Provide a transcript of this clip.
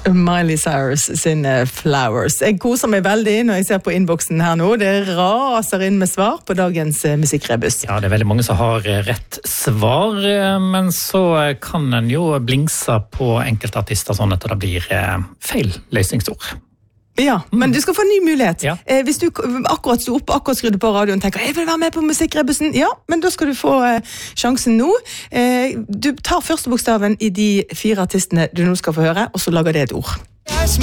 Miley Cyrus sin Flowers. Jeg koser meg veldig når jeg ser på innboksen her nå. Det raser inn med svar på dagens musikkrebus. Ja, det er veldig mange som har rett svar, men så kan en jo blingse på enkelte artister sånn at det blir feil løsningsord. Ja, men du skal få en ny mulighet. Ja. Hvis du akkurat sto opp, akkurat skrudde på radioen og tenker, jeg vil være med på musikkrebusen, ja, men da skal du få sjansen nå. Du tar første bokstaven i de 4 artistene du nå skal få høre, og så lager det et ord.